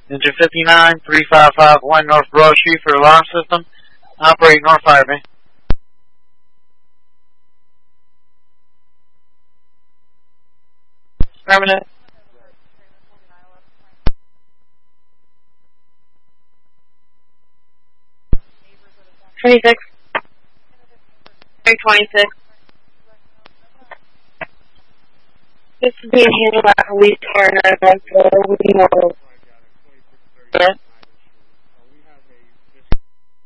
Engine 59, 3551 North Broad Street for alarm system. Operate North Fire Bay. Permanent. 26. 326. This is being handled by police car 914. We know. Yeah.